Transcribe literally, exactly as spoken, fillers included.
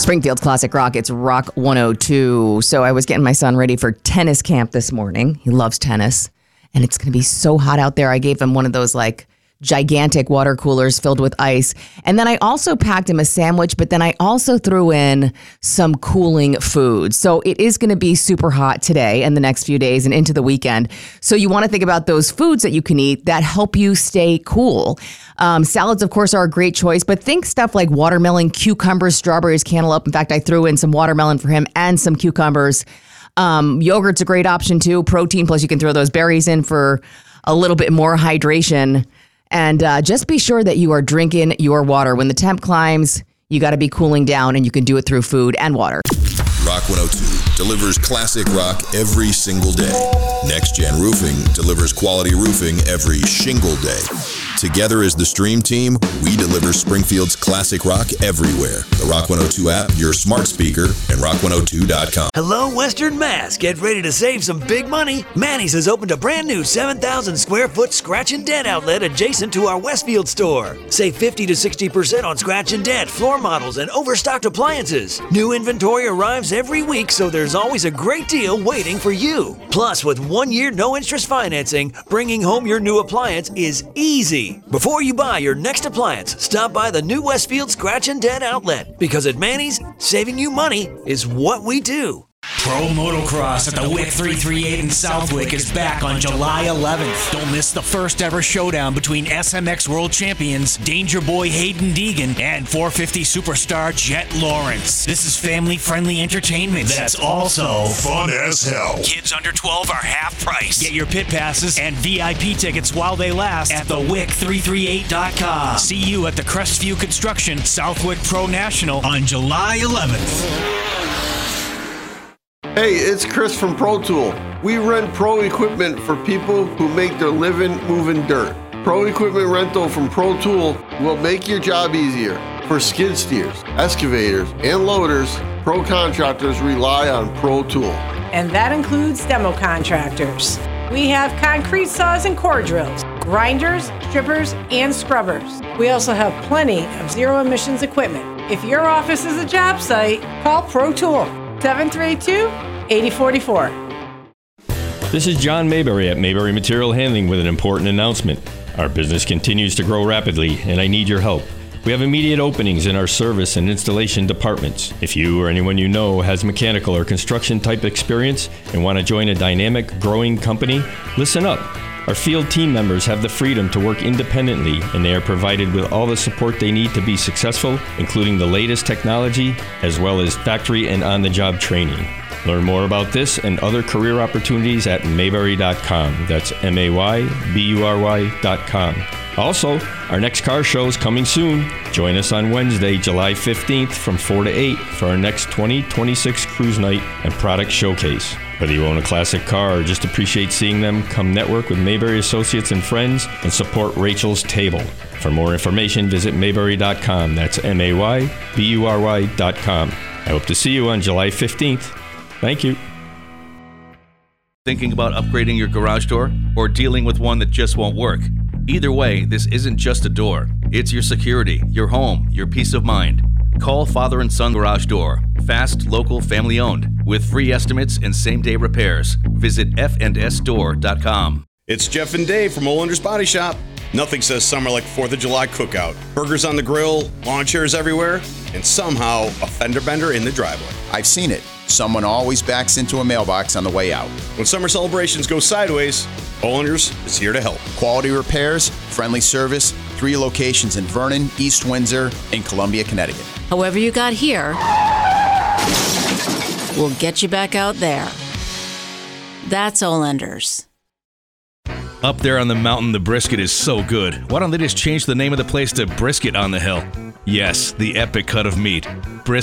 Springfield's Classic Rock, it's Rock one oh two. So I was getting my son ready for tennis camp this morning. He loves tennis, and it's going to be so hot out there. I gave him one of those like gigantic water coolers filled with ice. And then I also packed him a sandwich, but then I also threw in some cooling food. So it is going to be super hot today and the next few days and into the weekend. So you want to think about those foods that you can eat that help you stay cool. Um, salads, of course, are a great choice, but think stuff like watermelon, cucumbers, strawberries, cantaloupe. In fact, I threw in some watermelon for him and some cucumbers. Um, yogurt's a great option too. Protein, plus you can throw those berries in for a little bit more hydration. And uh, just be sure that you are drinking your water. When the temp climbs, you got to be cooling down, and you can do it through food and water. Rock one oh two delivers classic rock every single day. Next Gen Roofing delivers quality roofing every shingle day. Together as the Stream Team, we deliver Springfield's classic rock everywhere. The Rock one oh two app, your smart speaker, and rock one oh two dot com. Hello, Western Mass. Get ready to save some big money. Manny's has opened a brand new seven thousand square foot scratch and dent outlet adjacent to our Westfield store. Save fifty to sixty percent on scratch and dent, floor models, and overstocked appliances. New inventory arrives every week, so there's always a great deal waiting for you. Plus, with one year no interest financing, bringing home your new appliance is easy. Before you buy your next appliance, stop by the new Westfield Scratch and Dent outlet, because at Manny's, saving you money is what we do. Pro Motocross at the W I C three thirty-eight in Southwick is back on July eleventh. Don't miss the first ever showdown between S M X World Champions Danger Boy Hayden Deegan and four fifty superstar Jet Lawrence. This is family-friendly entertainment that's also fun as hell. Kids under twelve are half price. Get your pit passes and V I P tickets while they last at the W I C three thirty-eight dot com. See you at the Crestview Construction Southwick Pro National on July eleventh. Hey, it's Chris from Pro Tool. We rent pro equipment for people who make their living moving dirt. Pro equipment rental from Pro Tool will make your job easier. For skid steers, excavators, and loaders, pro contractors rely on Pro Tool. And that includes demo contractors. We have concrete saws and core drills, grinders, strippers, and scrubbers. We also have plenty of zero emissions equipment. If your office is a job site, call Pro Tool. seven three two, eight oh four four. This is John Mayberry at Mayberry Material Handling with an important announcement. Our business continues to grow rapidly, and I need your help. We have immediate openings in our service and installation departments. If you or anyone you know has mechanical or construction type experience and want to join a dynamic, growing company, listen up. Our field team members have the freedom to work independently, and they are provided with all the support they need to be successful, including the latest technology, as well as factory and on-the-job training. Learn more about this and other career opportunities at mayberry dot com. That's M A Y B U R Y dot com. Also, our next car show is coming soon. Join us on Wednesday, July fifteenth from four to eight for our next twenty twenty-six Cruise Night and Product Showcase. Whether you own a classic car or just appreciate seeing them, come network with Mayberry Associates and Friends and support Rachel's Table. For more information, visit mayberry dot com. That's M A Y B U R Y dot com. I hope to see you on July fifteenth. Thank you. Thinking about upgrading your garage door or dealing with one that just won't work? Either way, this isn't just a door. It's your security, your home, your peace of mind. Call Father and Son Garage Door. Fast, local, family owned. With free estimates and same day repairs. Visit f and s door dot com. It's Jeff and Dave from Olander's Body Shop. Nothing says summer like fourth of July cookout. Burgers on the grill, lawn chairs everywhere, and somehow a fender bender in the driveway. I've seen it. Someone always backs into a mailbox on the way out. When summer celebrations go sideways, Olander's is here to help. Quality repairs, friendly service, three locations in Vernon, East Windsor, and Columbia, Connecticut. However you got here, we'll get you back out there. That's Olander's. Up there on the mountain, the brisket is so good. Why don't they just change the name of the place to Brisket on the Hill? Yes, the epic cut of meat. Brisket.